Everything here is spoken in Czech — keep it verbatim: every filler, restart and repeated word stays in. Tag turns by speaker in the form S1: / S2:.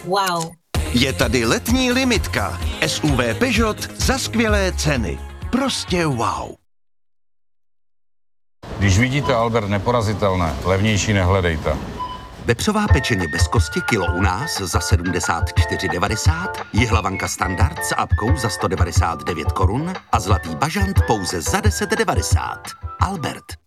S1: Wow.
S2: Je tady letní limitka. S U V Peugeot za skvělé ceny. Prostě wow.
S3: Když vidíte Albert neporazitelné, levnější nehledejte.
S4: Vepřová pečeně bez kosti kilo u nás za sedmdesát čtyři devadesát, jihlavanka standard s apkou za sto devadesát devět korun a zlatý bažant pouze za deset devadesát. Albert.